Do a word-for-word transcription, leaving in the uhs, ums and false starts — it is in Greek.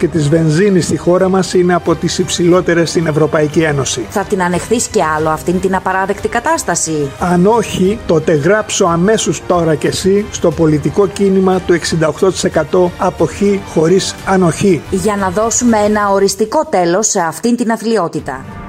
και της βενζίνης στη χώρα μας είναι από τις υψηλότερες στην Ευρωπαϊκή Ένωση. Θα την ανεχθείς κι άλλο αυτήν την απαράδεκτη κατάσταση? Αν όχι, τότε γράψω αμέσως τώρα κι εσύ στο πολιτικό κίνημα του εξήντα οκτώ τοις εκατό αποχή χωρίς ανοχή. Για να δώσουμε ένα οριστικό τέλος σε αυτήν την αθλιότητα.